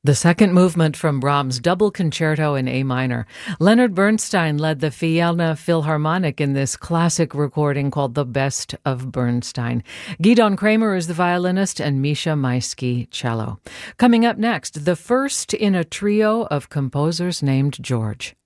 The second movement from Brahms' Double Concerto in A minor. Leonard Bernstein led the Vienna Philharmonic in this classic recording called The Best of Bernstein. Gidon Kramer is the violinist and Misha Maisky cello. Coming up next, the first in a trio of composers named George.